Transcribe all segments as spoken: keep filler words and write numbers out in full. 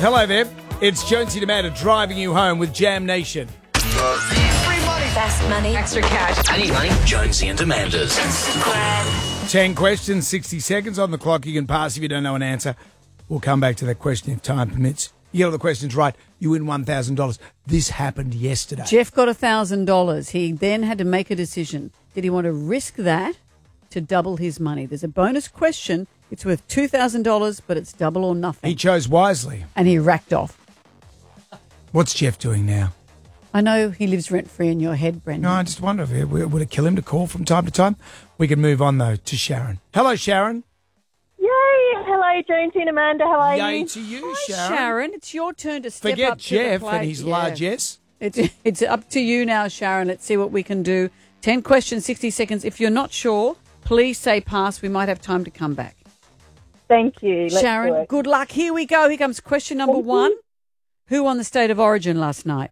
Hello there. It's Jonesy and Amanda driving you home with Jam Nation. Free money. Fast money. Extra cash. I need money. Jonesy and Amanda's. Grand. Ten questions, sixty seconds on the clock. You can pass if you don't know an answer. We'll come back to that question if time permits. You get all the questions right, you win one thousand dollars. This happened yesterday. Jeff got one thousand dollars. He then had to make a decision. Did he want to risk that to double his money? There's a bonus question. It's worth two thousand dollars, but it's double or nothing. He chose wisely. And he racked off. What's Jeff doing now? I know he lives rent-free in your head, Brendan. No, I just wonder if it would it kill him to call from time to time. We can move on, though, to Sharon. Hello, Sharon. Yay! Hello, Jonesy and Amanda. How are Yay you? to you, Hi, Sharon. Sharon. It's your turn to step Forget up to Jeff the plate. and his Yeah. largesse. It's, it's up to you now, Sharon. Let's see what we can do. Ten questions, sixty seconds. If you're not sure, please say pass. We might have time to come back. Thank you. Let's do Sharon, it. good luck. Here we go. Here comes question number Thank you. one. Who won the State of Origin last night?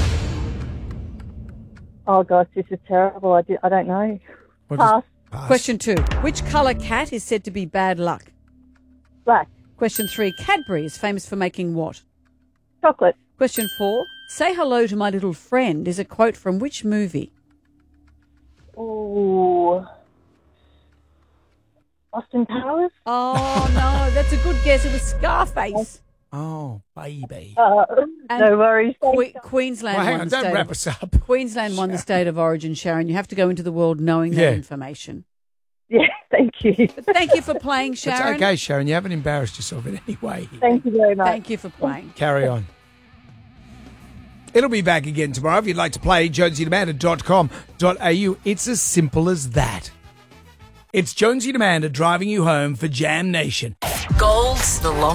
Oh, gosh, this is terrible. I, do, I don't know. Well, Pass. just pass. Question two. Which colour cat is said to be bad luck? Black. Question three. Cadbury is famous for making what? Chocolate. Question four. Say hello to my little friend is a quote from which movie? Ooh. Austin Powers? Oh, no. That's a good guess. It was Scarface. Oh, baby. Uh, And no worries. Que- Queensland Well, hang won on, the don't state wrap of, us up. Queensland won the State of Origin, Sharon. You have to go into the world knowing that Yeah. information. Yeah, thank you. But thank you for playing, Sharon. It's okay, Sharon. You haven't embarrassed yourself in any way. Thank you very much. Thank you for playing. Carry on. It'll be back again tomorrow. If you'd like to play, jonesy and amanda dot com dot a u. It's as simple as that. It's Jonesy and Amanda driving you home for Jam Nation. Gold's the long